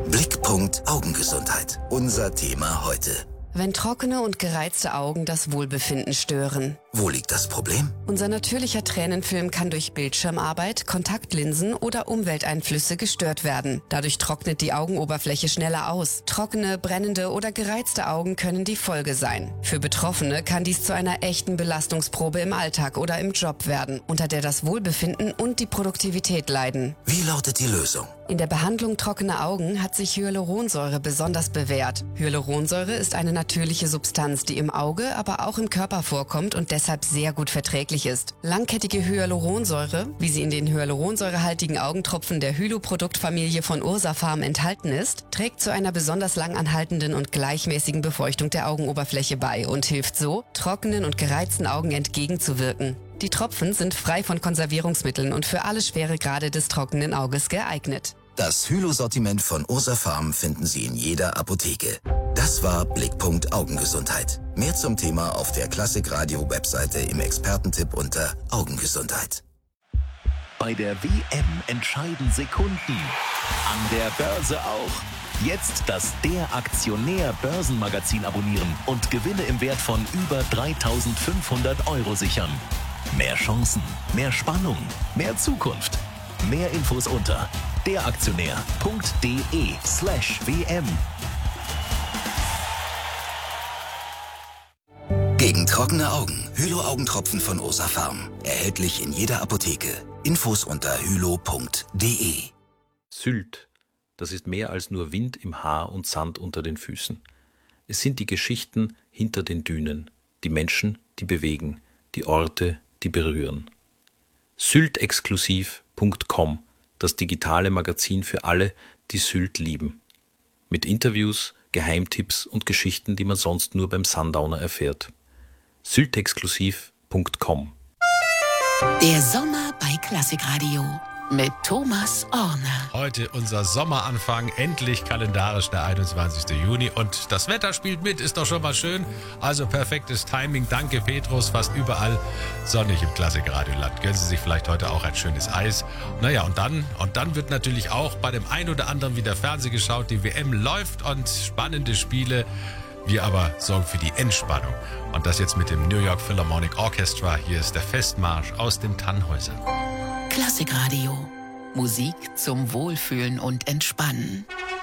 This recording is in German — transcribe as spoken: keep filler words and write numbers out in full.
Blickpunkt Augengesundheit. Unser Thema heute. Wenn trockene und gereizte Augen das Wohlbefinden stören. Wo liegt das Problem? Unser natürlicher Tränenfilm kann durch Bildschirmarbeit, Kontaktlinsen oder Umwelteinflüsse gestört werden. Dadurch trocknet die Augenoberfläche schneller aus. Trockene, brennende oder gereizte Augen können die Folge sein. Für Betroffene kann dies zu einer echten Belastungsprobe im Alltag oder im Job werden, unter der das Wohlbefinden und die Produktivität leiden. Wie lautet die Lösung? In der Behandlung trockener Augen hat sich Hyaluronsäure besonders bewährt. Hyaluronsäure ist eine natürliche Substanz, die im Auge, aber auch im Körper vorkommt und deshalb sehr gut verträglich ist. Langkettige Hyaluronsäure, wie sie in den hyaluronsäurehaltigen Augentropfen der Hylo-Produktfamilie von Ursafarm enthalten ist, trägt zu einer besonders lang anhaltenden und gleichmäßigen Befeuchtung der Augenoberfläche bei und hilft so, trockenen und gereizten Augen entgegenzuwirken. Die Tropfen sind frei von Konservierungsmitteln und für alle Schweregrade des trockenen Auges geeignet. Das Hylo-Sortiment von Ursafarm finden Sie in jeder Apotheke. Das war Blickpunkt Augengesundheit. Mehr zum Thema auf der Klassikradio-Webseite im Expertentipp unter Augengesundheit. Bei der W M entscheiden Sekunden. An der Börse auch. Jetzt das Der Aktionär Börsenmagazin abonnieren und Gewinne im Wert von über dreitausendfünfhundert Euro sichern. Mehr Chancen, mehr Spannung, mehr Zukunft. Mehr Infos unter deraktionär.de slash WM. Gegen trockene Augen. Hylo-Augentropfen von Ursafarm. Erhältlich in jeder Apotheke. Infos unter hylo punkt de. Sylt, das ist mehr als nur Wind im Haar und Sand unter den Füßen. Es sind die Geschichten hinter den Dünen, die Menschen, die bewegen, die Orte, die berühren. Syltexklusiv punkt com, das digitale Magazin für alle, die Sylt lieben. Mit Interviews, Geheimtipps und Geschichten, die man sonst nur beim Sundowner erfährt. Syltexklusiv punkt com. Der Sommer bei Klassikradio mit Thomas Orner. Heute unser Sommeranfang, endlich kalendarisch der einundzwanzigste Juni und das Wetter spielt mit, ist doch schon mal schön. Also perfektes Timing, danke Petrus, fast überall sonnig im Klassikradioland. Gönnen Sie sich vielleicht heute auch ein schönes Eis. Naja, und dann, und dann wird natürlich auch bei dem einen oder anderen wieder Fernseh geschaut, die W M läuft und spannende Spiele. Wir aber sorgen für die Entspannung. Und das jetzt mit dem New York Philharmonic Orchestra. Hier ist der Festmarsch aus den Tannhäusern. Klassikradio. Musik zum Wohlfühlen und Entspannen.